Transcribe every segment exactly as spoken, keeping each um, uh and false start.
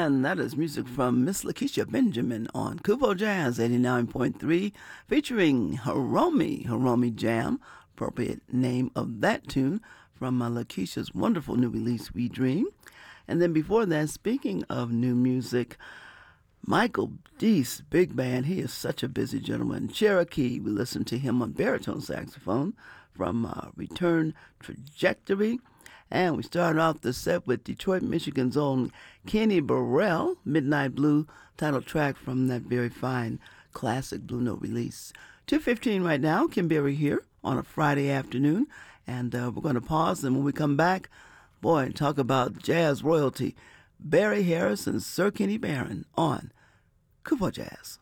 And that is music from Miss Lakeisha Benjamin on Kubo Jazz eighty-nine point three, featuring Hiromi, Hiromi Jam, appropriate name of that tune from uh, Lakeisha's wonderful new release, We Dream. And then before that, speaking of new music, Michael Deese, big band, he is such a busy gentleman. Cherokee, we listened to him on baritone saxophone from uh, Return Trajectory. And we started off the set with Detroit, Michigan's own Kenny Burrell, Midnight Blue, title track from that very fine classic Blue Note release. two fifteen right now, Kim Berry here on a Friday afternoon. And uh, we're going to pause, and when we come back, boy, talk about jazz royalty. Barry Harris and Sir Kenny Barron on Kubo Jazz.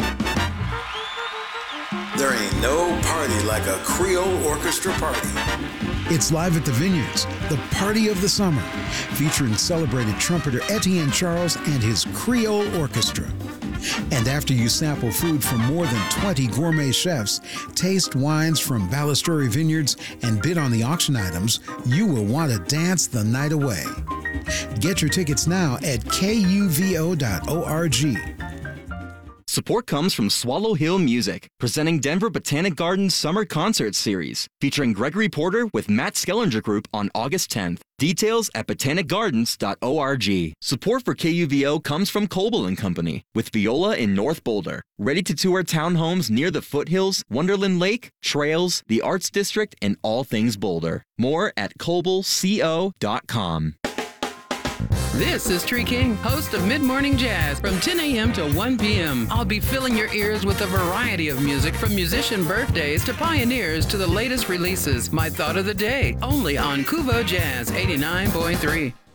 There ain't no party like a Creole orchestra party. It's live at the Vineyards, the party of the summer, featuring celebrated trumpeter Etienne Charles and his Creole Orchestra. And after you sample food from more than twenty gourmet chefs, taste wines from Ballasturi Vineyards, and bid on the auction items, you will want to dance the night away. Get your tickets now at kuvo dot org. Support comes from Swallow Hill Music, presenting Denver Botanic Gardens Summer Concert Series, featuring Gregory Porter with Matt Skellinger Group on August tenth. Details at botanic gardens dot org. Support for K U V O comes from Coble and Company, with Viola in North Boulder. Ready to tour townhomes near the foothills, Wonderland Lake, trails, the Arts District, and all things Boulder. More at coble co dot com. This is Tree King, host of Mid Morning Jazz from ten a.m. to one p.m. I'll be filling your ears with a variety of music from musician birthdays to pioneers to the latest releases. My thought of the day, only on Kubo Jazz eighty-nine point three.